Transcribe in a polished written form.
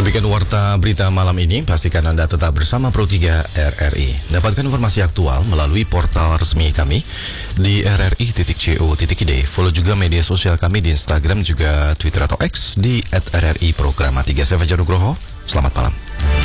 Demikian warta berita malam ini. Pastikan Anda tetap bersama Pro3 RRI. Dapatkan informasi aktual melalui portal resmi kami di rri.co.id. Follow juga media sosial kami di Instagram juga Twitter atau X di @RRI Programa 3. Saya Fajar Nugroho. Selamat malam.